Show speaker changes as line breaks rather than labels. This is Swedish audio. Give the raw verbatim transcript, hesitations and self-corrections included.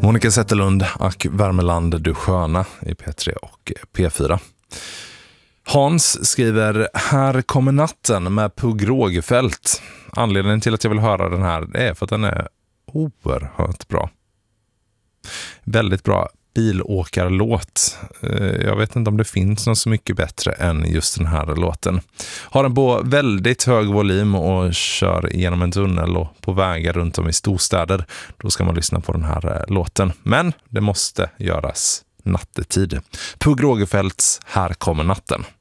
Monica Zetterlund och Värmeland du sköna i P tre och P fyra. Hans skriver: här kommer natten med Pugh Rogefeldt. Anledningen till att jag vill höra den här är för att den är oerhört bra. Väldigt bra bilåkarlåt. Jag vet inte om det finns något så mycket bättre än just den här låten. Har den på väldigt hög volym och kör genom en tunnel och på vägar runt om i storstäder. Då ska man lyssna på den här låten. Men det måste göras nattetid. Pugh Rogefeldts Här kommer natten.